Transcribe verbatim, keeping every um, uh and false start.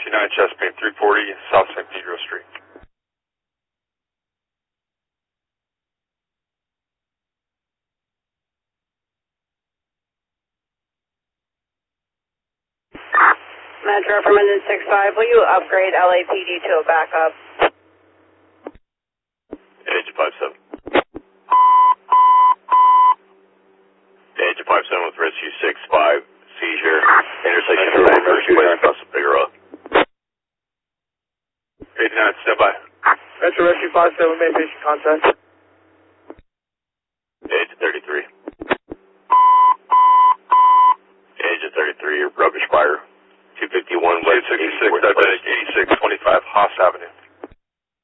two nine Chesapeake, three forty South San Pedro Street. Metro from engine six five, will you upgrade L A P D to a backup? Engine five seven. Engine five seven with rescue six five, seizure, intersection of nine first place across the Figueroa. eighty-nine, stand by. Metro Rescue five seven, main patient contact.